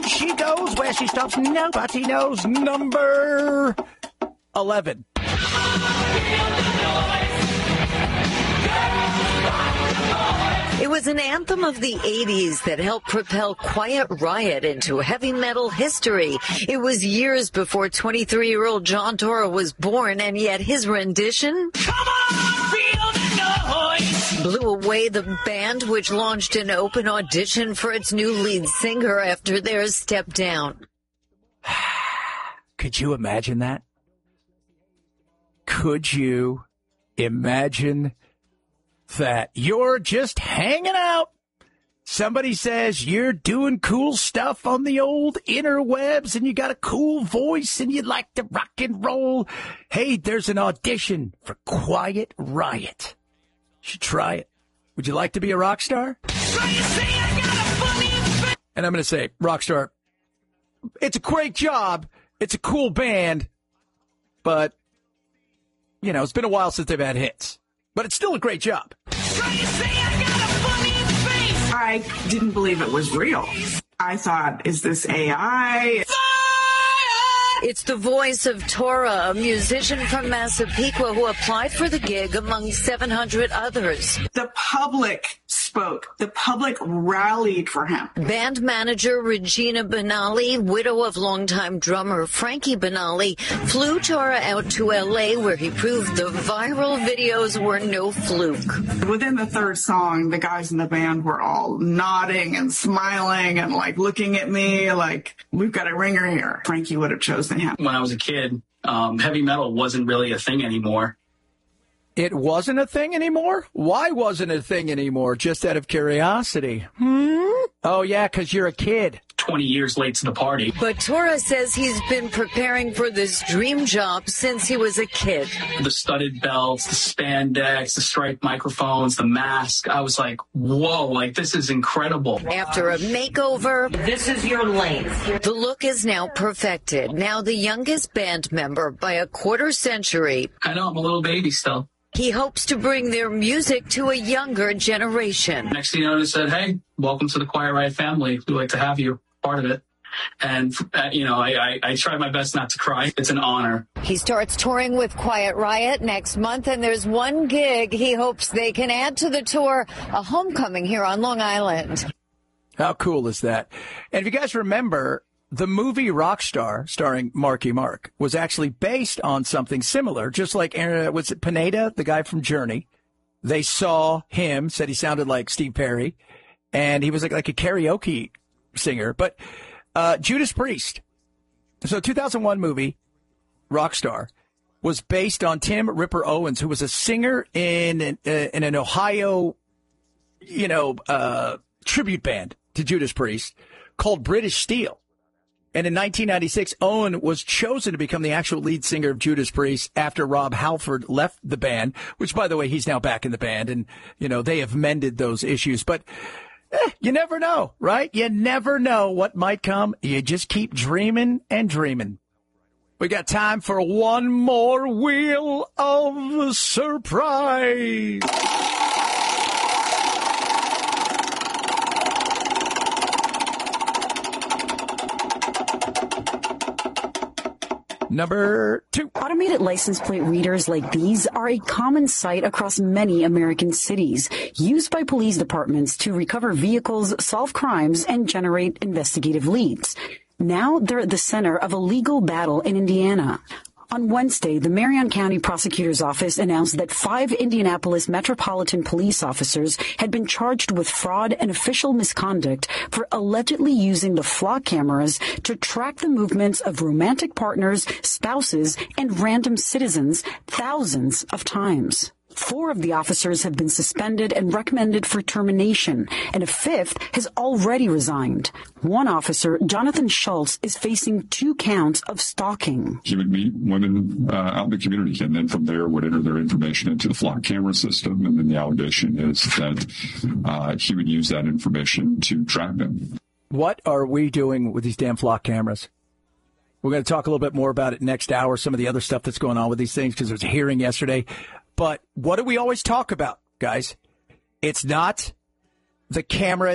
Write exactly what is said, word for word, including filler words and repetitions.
she goes. Where she stops, nobody knows. Number eleven. It was an anthem of the eighties that helped propel Quiet Riot into heavy metal history. It was years before twenty-three-year-old John Torra was born, and yet his rendition Come on, feel the noise. Blew away the band, which launched an open audition for its new lead singer after theirs stepped down. Could you imagine that? Could you imagine that you're just hanging out? Somebody says you're doing cool stuff on the old interwebs and you got a cool voice and you like to rock and roll. Hey, there's an audition for Quiet Riot. You should try it. Would you like to be a rock star? And I'm going to say, rock star, it's a great job. It's a cool band. But, you know, it's been a while since they've had hits. But it's still a great job. I didn't believe it was real. I thought, is this A I? It's the voice of Torra, a musician from Massapequa who applied for the gig among seven hundred others. The public spoke. The public rallied for him. Band manager Regina Benali, widow of longtime drummer Frankie Benali, flew Torra out to L A where he proved the viral videos were no fluke. Within the third song, the guys in the band were all nodding and smiling and like looking at me like, we've got a ringer here. Frankie would have chosen him. When I was a kid, um, heavy metal wasn't really a thing anymore. It wasn't a thing anymore? Why wasn't it a thing anymore? Just out of curiosity. Hmm? Oh, yeah, because you're a kid. twenty years late to the party. But Torra says he's been preparing for this dream job since he was a kid. The studded belts, the spandex, the striped microphones, the mask. I was like, whoa, like this is incredible. After a makeover, this is your lane. The look is now perfected. Now the youngest band member by a quarter century. I know, I'm a little baby still. He hopes to bring their music to a younger generation. Next thing you know, they said, hey, welcome to the Quiet Riot family. We'd like to have you part of it. And, uh, you know, I, I, I try my best not to cry. It's an honor. He starts touring with Quiet Riot next month, and there's one gig he hopes they can add to the tour, a homecoming here on Long Island. How cool is that? And if you guys remember, the movie Rockstar, starring Marky Mark, was actually based on something similar, just like, uh, was it Pineda, the guy from Journey? They saw him, said he sounded like Steve Perry, and he was like, like a karaoke singer. But uh, Judas Priest, so two thousand one movie, Rockstar, was based on Tim Ripper Owens, who was a singer in an, uh, in an Ohio, you know, uh, tribute band to Judas Priest called British Steel. And in nineteen ninety-six, Owen was chosen to become the actual lead singer of Judas Priest after Rob Halford left the band, which, by the way, he's now back in the band. And, you know, they have mended those issues. But eh, you never know, right? You never know what might come. You just keep dreaming and dreaming. We got time for one more Wheel of Surprise. Number two. Automated license plate readers like these are a common sight across many American cities, used by police departments to recover vehicles, solve crimes, and generate investigative leads. Now they're at the center of a legal battle in Indiana. On Wednesday, the Marion County Prosecutor's Office announced that five Indianapolis Metropolitan Police officers had been charged with fraud and official misconduct for allegedly using the flock cameras to track the movements of romantic partners, spouses, and random citizens thousands of times. Four of the officers have been suspended and recommended for termination, and a fifth has already resigned. One officer, Jonathan Schultz, is facing two counts of stalking. He would meet women uh, out in the community, and then from there would enter their information into the flock camera system, and then the allegation is that uh, he would use that information to track them. What are we doing with these damn flock cameras? We're going to talk a little bit more about it next hour, some of the other stuff that's going on with these things, because there was a hearing yesterday. But what do we always talk about, guys? It's not the camera